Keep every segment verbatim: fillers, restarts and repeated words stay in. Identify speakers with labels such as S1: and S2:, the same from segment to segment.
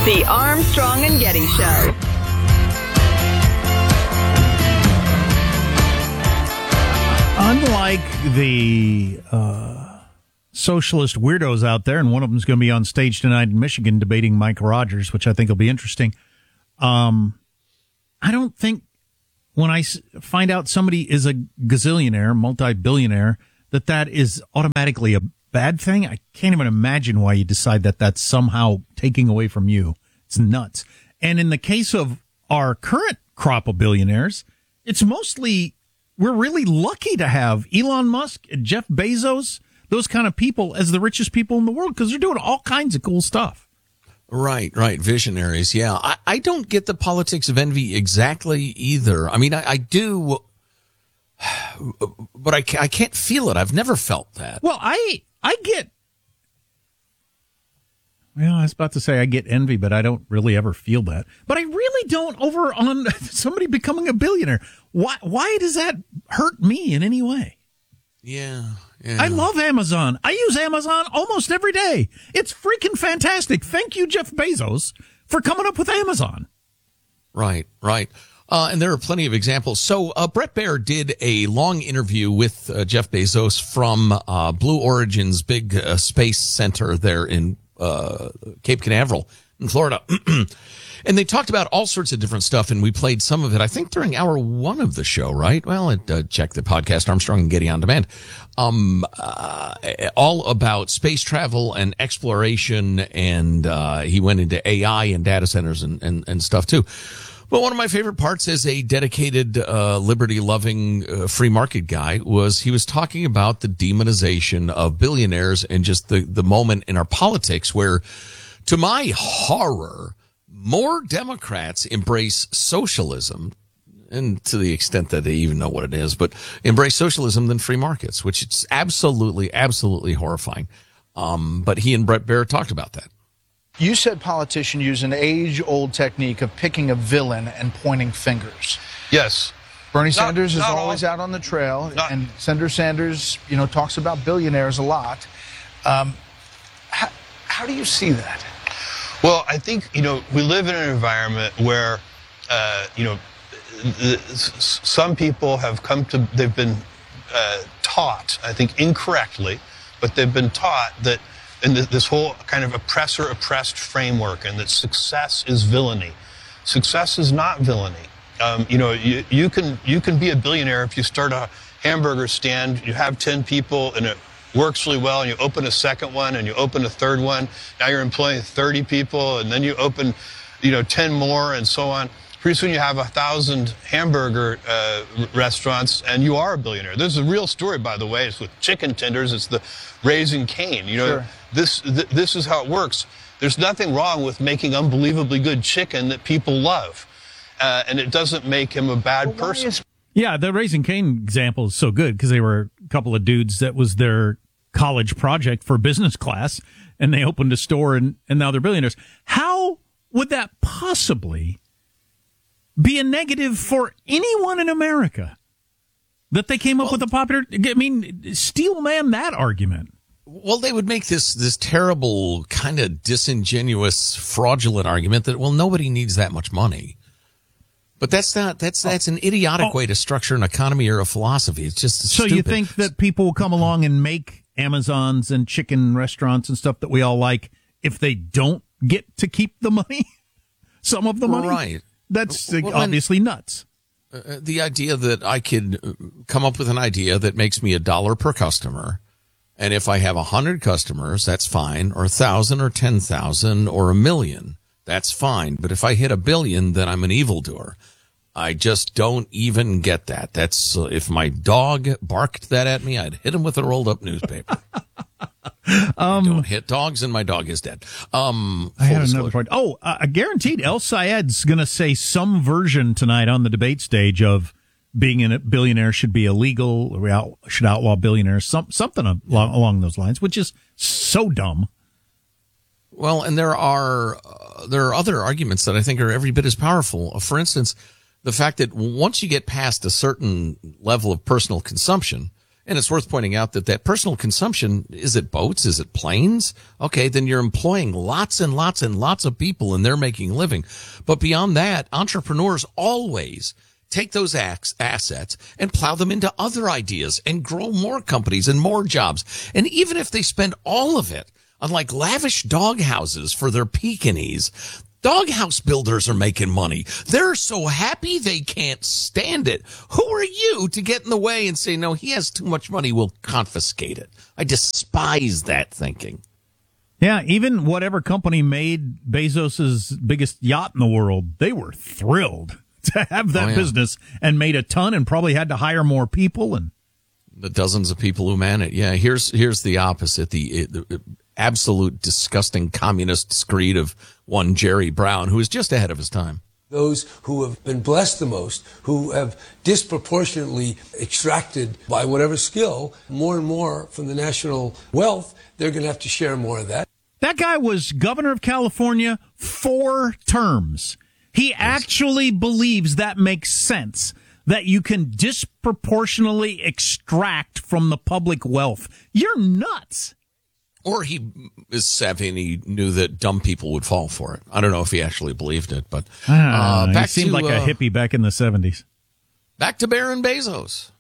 S1: The Armstrong and Getty Show.
S2: Unlike the uh, socialist weirdos out there, and one of them is going to be on stage tonight in Michigan debating Mike Rogers, which I think will be interesting. Um, I don't think when I s- find out somebody is a gazillionaire, multi-billionaire, that that is automatically a bad thing. I can't even imagine why you decide that that's somehow taking away from you. It's nuts. And in the case of our current crop of billionaires, it's mostly, we're really lucky to have Elon Musk, Jeff Bezos, those kind of people as the richest people in the world because they're doing all kinds of cool stuff.
S3: Right, right. Visionaries. Yeah. I, I don't get the politics of envy exactly either. I mean, I, I do, but I, I can't feel it. I've never felt that.
S2: Well, I, I get, well, I was about to say I get envy, but I don't really ever feel that. But I really don't over on somebody becoming a billionaire. Why, why does that hurt me in any way?
S3: Yeah, yeah.
S2: I love Amazon. I use Amazon almost every day. It's freaking fantastic. Thank you, Jeff Bezos, for coming up with Amazon.
S3: Right, right. Uh, and there are plenty of examples. So uh, Bret Baier did a long interview with uh, Jeff Bezos from uh, Blue Origin's big uh, space center there in uh, Cape Canaveral in Florida. And they talked about all sorts of different stuff, and we played some of it, I think, during hour one of the show, right? Well, it, uh, check the podcast, Armstrong and Getty On Demand. Um, uh, all about space travel and exploration, and uh, he went into A I and data centers and, and, and stuff, too. But one of my favorite parts as a dedicated, uh, liberty-loving, uh, free market guy was he was talking about the demonization of billionaires and just the, the moment in our politics where, to my horror, more Democrats embrace socialism, and to the extent that they even know what it is, but embrace socialism than free markets, which is absolutely, absolutely horrifying. Um, but he and Bret Baier talked about that.
S4: You said politicians use an age-old technique of picking a villain and pointing fingers.
S5: Yes.
S4: Bernie
S5: Not-
S4: Sanders is
S5: not
S4: always
S5: all-
S4: out on the trail,
S5: Not-
S4: and Senator Sanders, you know, talks about billionaires a lot. Um, how, how do you see that?
S5: Well, I think, you know, we live in an environment where, uh, you know, th- s- some people have come to, they've been uh, taught, I think incorrectly, but they've been taught that in th- this whole kind of oppressor-oppressed framework, and that success is villainy. Success is not villainy. Um, you know, you, you can you can be a billionaire if you start a hamburger stand, you have ten people, and it works really well, and you open a second one, and you open a third one. Now you're employing thirty people, and then you open, you know, ten more, and so on. Pretty soon you have a thousand hamburger uh, restaurants, and you are a billionaire. This is a real story, by the way. It's with chicken tenders. It's the Raising Cane. You know,
S4: Sure.
S5: this th- this is how it works. There's nothing wrong with making unbelievably good chicken that people love, uh, and it doesn't make him a bad
S4: Well, why
S5: person.
S4: is-
S2: Yeah, the Raising Cane example is so good because they were a couple of dudes that was their college project for business class, and they opened a store, and, and now they're billionaires. How would that possibly be a negative for anyone in America that they came up
S3: Well,
S2: with a popular? I mean, steel man that argument.
S3: Well, they would make this this terrible, kind of disingenuous, fraudulent argument that, well, nobody needs that much money. But that's not, that's, that's an idiotic
S2: Oh.
S3: way to structure an economy or a philosophy. It's just
S2: So
S3: stupid.
S2: you think that people will come along and make Amazons and chicken restaurants and stuff that we all like if they don't get to keep the money? Some of the money?
S3: Right.
S2: That's uh,
S3: Well, when-
S2: obviously nuts.
S3: Uh, the idea that I could uh, come up with an idea that makes me a dollar per customer, and if I have a hundred customers, that's fine, or a thousand, or ten thousand, or a million, that's fine. But if I hit a billion, then I'm an evildoer. I just don't even get that. That's uh, if my dog barked that at me, I'd hit him with a rolled up newspaper. um, I don't hit dogs, and my dog is dead. Um,
S2: I had
S3: full
S2: another
S3: disclosure.
S2: point. Oh, uh, guaranteed El Sayed's going to say some version tonight on the debate stage of being a billionaire should be illegal, or we out, should outlaw billionaires, some, something along, along those lines, which is so dumb.
S3: Well, and there are uh, there are other arguments that I think are every bit as powerful. For instance, the fact that once you get past a certain level of personal consumption, And it's worth pointing out that that personal consumption, is it boats? Is it planes? Okay, then you're employing lots and lots and lots of people and they're making a living. But beyond that, entrepreneurs always take those ax- assets and plow them into other ideas and grow more companies and more jobs. And even if they spend all of it on like lavish dog houses for their Pekingese, doghouse builders are making money. They're so happy they can't stand it. Who are you to get in the way and say, no, he has too much money, we'll confiscate it? I despise that thinking.
S2: Yeah, even whatever company made Bezos's biggest yacht in the world, they were thrilled to have that
S3: oh, yeah.
S2: business and made a ton and probably had to hire more people and
S3: the dozens of people who man it. Yeah, here's here's the opposite. The, the absolute disgusting communist screed of one Jerry Brown, who is just ahead of his time.
S6: Those who have been blessed the most, who have disproportionately extracted by whatever skill more and more from the national wealth, they're going to have to share more of that.
S2: That guy was governor of California four terms. He actually believes that makes sense, that you can disproportionately extract from the public wealth. You're nuts.
S3: Or he is savvy and he knew that dumb people would fall for it. I don't know if he actually believed it, but
S2: uh,
S3: back
S2: he seemed
S3: to,
S2: like a
S3: uh,
S2: hippie back in the seventies.
S3: Back to Baron Bezos.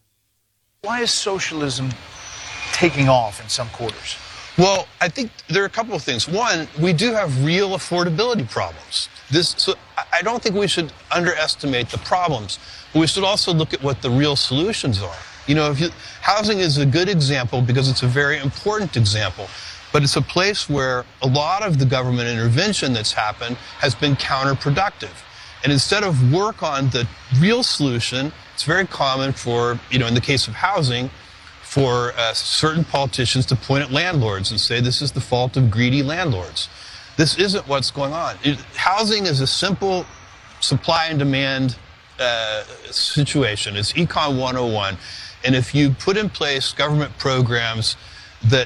S4: Why is socialism taking off in some quarters?
S5: Well, I think there are a couple of things. One, we do have real affordability problems. This, so I don't think we should underestimate the problems, but we should also look at what the real solutions are. You know, if you, housing is a good example because it's a very important example, but it's a place where a lot of the government intervention that's happened has been counterproductive. And instead of work on the real solution, it's very common for, you know, in the case of housing, for uh, certain politicians to point at landlords and say this is the fault of greedy landlords. This isn't what's going on. It, housing is a simple supply and demand uh, situation. It's Econ one oh one. And if you put in place government programs that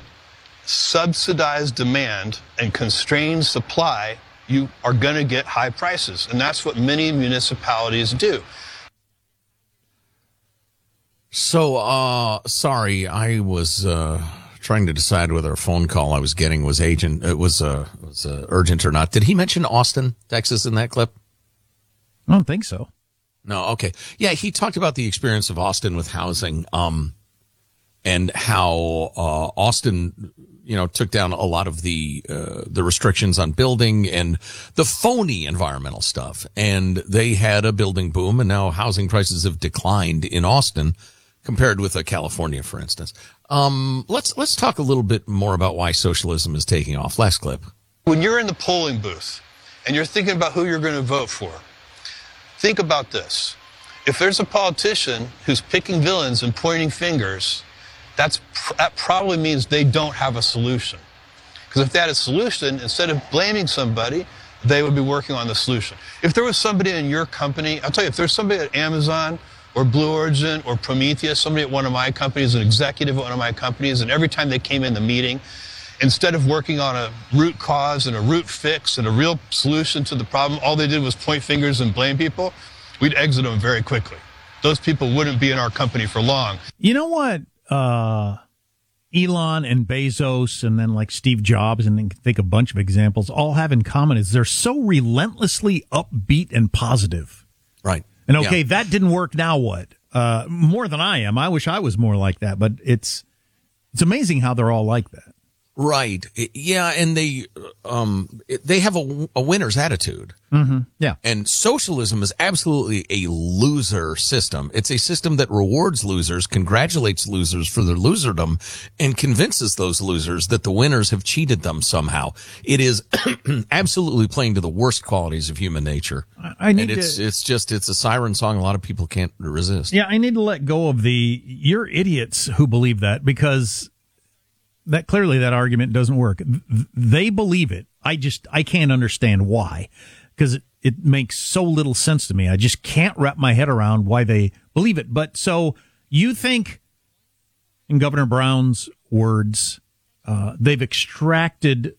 S5: subsidize demand and constrain supply, you are going to get high prices. And that's what many municipalities do.
S3: So, uh, sorry, I was uh, trying to decide whether a phone call I was getting was agent, it was, uh, was uh, urgent or not. Did he mention Austin, Texas in that clip?
S2: I don't think so.
S3: No, okay. Yeah, he talked about the experience of Austin with housing, um, and how uh, Austin, you know, took down a lot of the uh, the restrictions on building and the phony environmental stuff. And they had a building boom, and now housing prices have declined in Austin compared with uh, California, for instance. Um, let's let's talk a little bit more about why socialism is taking off. Last clip.
S5: When you're in the polling booth and you're thinking about who you're going to vote for, think about this. If there's a politician who's picking villains and pointing fingers, that's that probably means they don't have a solution. Because if they had a solution, instead of blaming somebody, they would be working on the solution. If there was somebody in your company, I'll tell you, if there's somebody at Amazon or Blue Origin or Prometheus, somebody at one of my companies, an executive at one of my companies, and every time they came in the meeting, instead of working on a root cause and a root fix and a real solution to the problem, all they did was point fingers and blame people, we'd exit them very quickly. Those people wouldn't be in our company for long.
S2: You know what? Uh, Elon and Bezos and then like Steve Jobs, and then think a bunch of examples, all have in common is they're so relentlessly upbeat and positive.
S3: Right.
S2: And okay,
S3: Yeah.
S2: that didn't work. Now what? Uh, more than I am. I wish I was more like that, but it's it's amazing how they're all like that.
S3: Right. Yeah, and they um they have a, a winner's attitude.
S2: Mm-hmm. Yeah.
S3: And socialism is absolutely a loser system. It's a system that rewards losers, congratulates losers for their loserdom, and convinces those losers that the winners have cheated them somehow. It is absolutely playing to the worst qualities of human nature.
S2: I need
S3: and it's
S2: to,
S3: it's just it's a siren song a lot of people can't resist.
S2: Yeah, I need to let go of the you're idiots who believe that, because that clearly that argument doesn't work. They believe it. I just I can't understand why, because it, it makes so little sense to me. I just can't wrap my head around why they believe it. But so you think, in Governor Brown's words, uh, they've extracted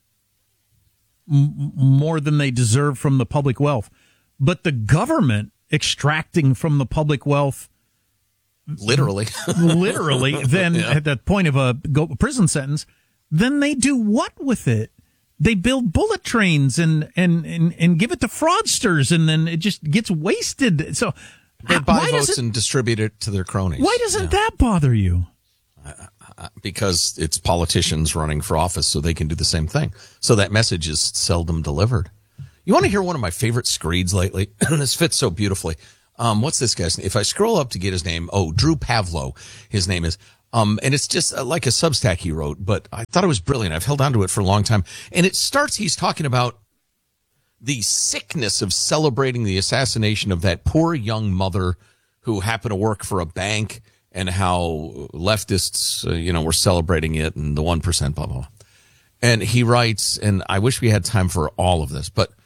S2: m- more than they deserve from the public wealth, but the government extracting from the public wealth
S3: literally,
S2: literally, then
S3: yeah.
S2: at the point of a go, prison sentence, then they do what with it? They build bullet trains and, and, and, and give it to fraudsters, and then it just gets wasted. So
S3: they buy
S2: why
S3: votes
S2: does it,
S3: and distribute it to their cronies.
S2: Why doesn't
S3: yeah.
S2: that bother you?
S3: Uh, because it's politicians running for office, so they can do the same thing. So that message is seldom delivered. You want to hear one of my favorite screeds lately? This fits so beautifully. Um, what's this guy's name? If I scroll up to get his name, oh, Drew Pavlo, his name is. Um, and it's just like a Substack he wrote, but I thought it was brilliant. I've held on to it for a long time. And it starts, he's talking about the sickness of celebrating the assassination of that poor young mother who happened to work for a bank, and how leftists, uh, you know, were celebrating it, and the one percent, blah, blah, blah. And he writes, and I wish we had time for all of this, but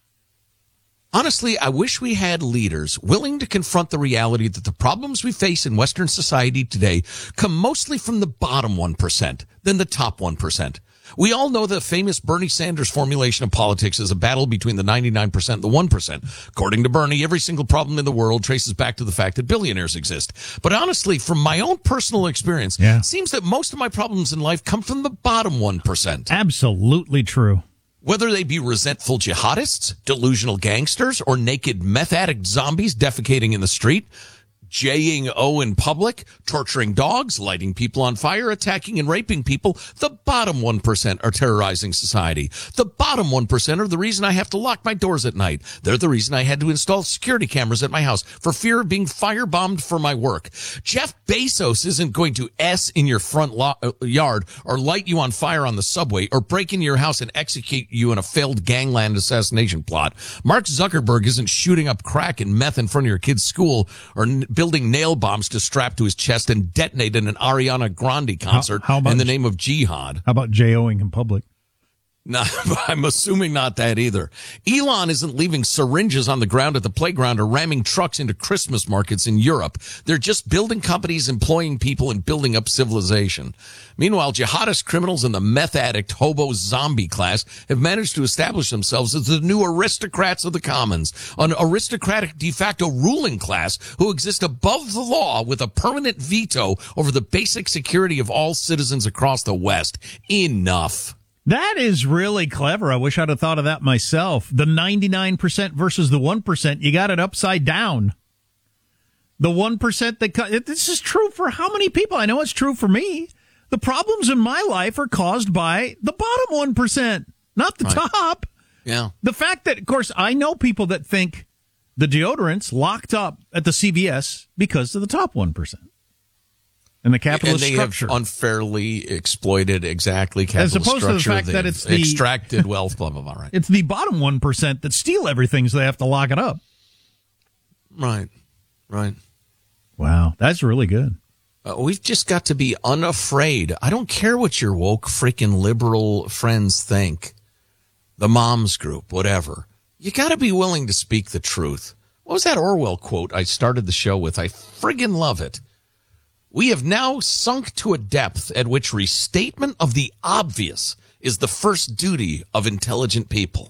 S3: honestly, I wish we had leaders willing to confront the reality that the problems we face in Western society today come mostly from the bottom one percent than the top one percent. We all know the famous Bernie Sanders formulation of politics is a battle between the ninety-nine percent and the one percent. According to Bernie, every single problem in the world traces back to the fact that billionaires exist. But honestly, from my own personal experience,
S2: yeah.
S3: it seems that most of my problems in life come from the bottom one percent.
S2: Absolutely true.
S3: Whether they be resentful jihadists, delusional gangsters, or naked meth addict zombies defecating in the street, J-ing O in public, torturing dogs, lighting people on fire, attacking and raping people, the bottom one percent are terrorizing society. The bottom one percent are the reason I have to lock my doors at night. They're the reason I had to install security cameras at my house for fear of being firebombed for my work. Jeff Bezos isn't going to S in your front lo- uh, yard or light you on fire on the subway or break into your house and execute you in a failed gangland assassination plot. Mark Zuckerberg isn't shooting up crack and meth in front of your kid's school or n- building nail bombs to strap to his chest and detonate in an Ariana Grande concert
S2: how, how about,
S3: in the name of jihad.
S2: How about J-O-ing in public?
S3: No, I'm assuming not that either. Elon isn't leaving syringes on the ground at the playground or ramming trucks into Christmas markets in Europe. They're just building companies, employing people, and building up civilization. Meanwhile, jihadist criminals and the meth addict hobo zombie class have managed to establish themselves as the new aristocrats of the commons, an aristocratic de facto ruling class who exist above the law with a permanent veto over the basic security of all citizens across the West. Enough.
S2: That is really clever. I wish I'd have thought of that myself. The ninety-nine percent versus the one percent, you got it upside down. The one percent that, this is true for how many people? I know it's true for me. The problems in my life are caused by the bottom one percent, not the
S3: right.
S2: top.
S3: Yeah.
S2: The fact that, of course, I know people that think the deodorant's locked up at the C V S because of the top one percent. And the capitalist
S3: and they
S2: structure.
S3: have unfairly exploited exactly capitalist
S2: As opposed
S3: structure.
S2: to the fact
S3: They've
S2: that it's the
S3: extracted wealth, blah, blah, blah, right.
S2: It's the bottom one percent that steal everything, so they have to lock it up.
S3: Right, right.
S2: Wow, that's really good.
S3: Uh, we've just got to be unafraid. I don't care what your woke freaking liberal friends think. The moms group, whatever. You got to be willing to speak the truth. What was that Orwell quote I started the show with? I friggin' love it. We have now sunk to a depth at which restatement of the obvious is the first duty of intelligent people.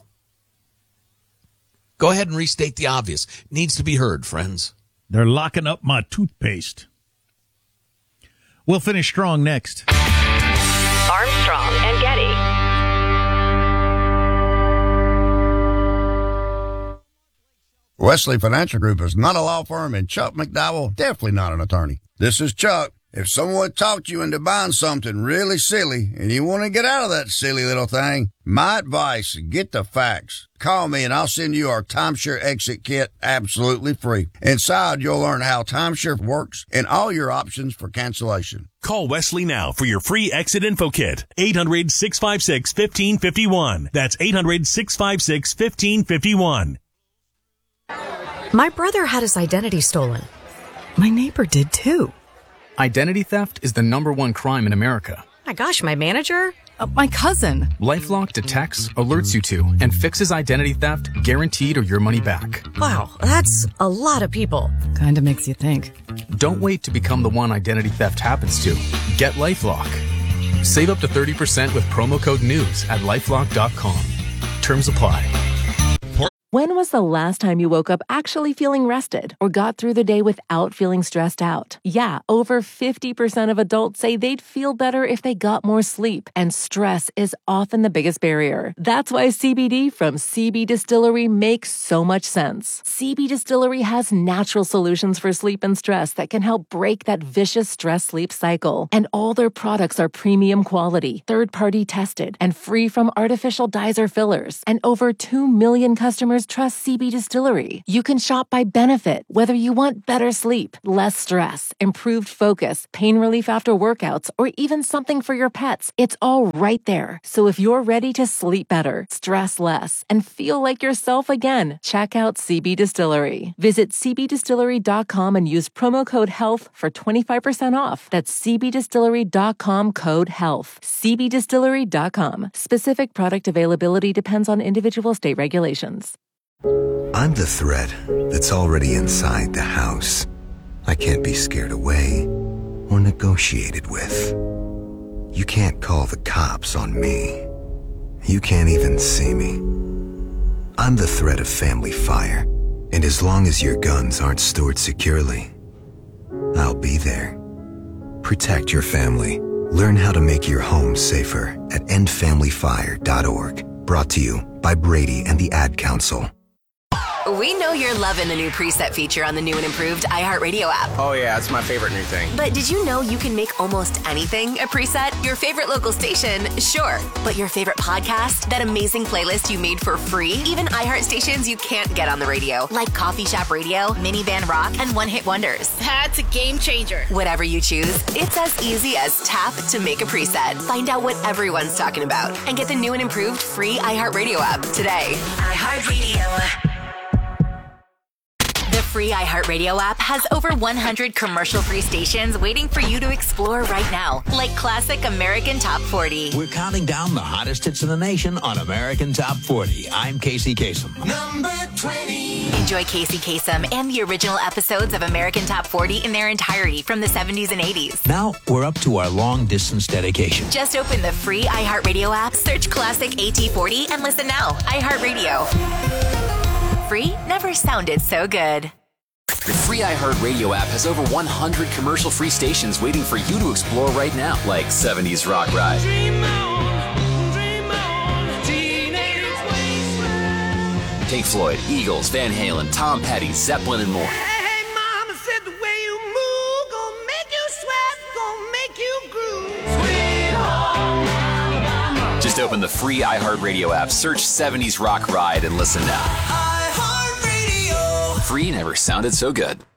S3: Go ahead and restate the obvious. It needs to be heard, friends.
S2: They're locking up my toothpaste. We'll finish strong next.
S1: Armstrong and Getty.
S7: Wesley Financial Group is not a law firm, and Chuck McDowell definitely not an attorney. This is Chuck. If someone talked you into buying something really silly and you want to get out of that silly little thing, my advice, get the facts. Call me and I'll send you our timeshare exit kit absolutely free. Inside, you'll learn how timeshare works and all your options for cancellation.
S8: Call Wesley now for your free exit info kit. eight hundred, six five six, one five five one. That's eight hundred, six five six, one five five one.
S9: My brother had his identity stolen. My neighbor did too.
S10: Identity theft is the number one crime in America.
S9: My gosh, my manager? Uh, my cousin.
S10: LifeLock detects, alerts you to, and fixes identity theft guaranteed or your money back.
S9: Wow, that's a lot of people. Kinda makes you think.
S10: Don't wait to become the one identity theft happens to. Get LifeLock. Save up to thirty percent with promo code NEWS at lifelock dot com. Terms apply.
S11: When was the last time you woke up actually feeling rested or got through the day without feeling stressed out? Yeah, over fifty percent of adults say they'd feel better if they got more sleep, and stress is often the biggest barrier. That's why C B D from C B Distillery makes so much sense. C B Distillery has natural solutions for sleep and stress that can help break that vicious stress-sleep cycle. And all their products are premium quality, third-party tested, and free from artificial dyes or fillers. And over two million customers trust C B Distillery. You can shop by benefit, whether you want better sleep, less stress, improved focus, pain relief after workouts, or even something for your pets. It's all right there. So if you're ready to sleep better, stress less, and feel like yourself again, check out C B Distillery. Visit c b distillery dot com and use promo code HEALTH for twenty-five percent off. That's c b distillery dot com code HEALTH. c b distillery dot com. Specific product availability depends on individual state regulations.
S12: I'm the threat that's already inside the house. I can't be scared away or negotiated with. You can't call the cops on me. You can't even see me. I'm the threat of family fire, and as long as your guns aren't stored securely, I'll be there. Protect your family. Learn how to make your home safer at end family fire dot org. Brought to you by Brady and the Ad Council.
S13: We know you're loving the new preset feature on the new and improved iHeartRadio app.
S14: Oh yeah, it's my favorite new thing.
S13: But did you know you can make almost anything a preset? Your favorite local station, sure. But your favorite podcast? That amazing playlist you made for free? Even iHeart stations you can't get on the radio, like Coffee Shop Radio, Minivan Rock, and One Hit Wonders.
S15: That's a game changer.
S13: Whatever you choose, it's as easy as tap to make a preset. Find out what everyone's talking about and get the new and improved free iHeartRadio app today.
S15: iHeartRadio.
S13: The free iHeartRadio app has over one hundred commercial-free stations waiting for you to explore right now, like classic American Top forty.
S16: We're counting down the hottest hits in the nation on American Top forty. I'm Casey Kasem.
S13: Number twenty. Enjoy Casey Kasem and the original episodes of American Top forty in their entirety from the seventies and eighties.
S16: Now we're up to our long-distance dedication.
S13: Just open the free iHeartRadio app, search classic A T forty, and listen now. iHeartRadio. Free never sounded so good.
S17: The free iHeartRadio app has over one hundred commercial-free stations waiting for you to explore right now, like seventies Rock Ride,
S15: Dream on, dream on, teenage wasteland.
S17: Pink Floyd, Eagles, Van Halen, Tom Petty, Zeppelin, and more.
S15: Hey, mama said the way you move gonna make you sweat, gonna make you groove. Sweet home Alabama.
S17: Just open the free iHeartRadio app, search seventies Rock Ride, and listen now.
S15: iHeartRadio.
S17: Free never sounded so good.